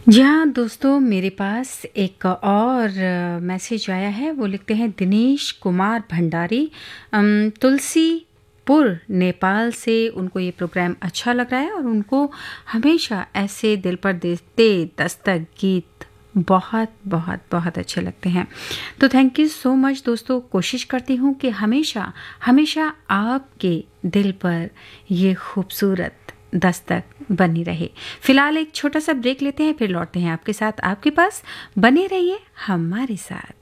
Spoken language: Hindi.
जी हाँ दोस्तों, मेरे पास एक और मैसेज आया है। वो लिखते हैं दिनेश कुमार भंडारी, तुलसीपुर नेपाल से। उनको ये प्रोग्राम अच्छा लग रहा है और उनको हमेशा ऐसे दिल पर देते दस्तक गीत बहुत बहुत बहुत अच्छे लगते हैं। तो थैंक यू सो मच दोस्तों। कोशिश करती हूँ कि हमेशा हमेशा आपके दिल पर ये खूबसूरत दस्तक बनी रहे। फिलहाल एक छोटा सा ब्रेक लेते हैं, फिर लौटते हैं आपके साथ, आपके पास। बने रहिए हमारे साथ।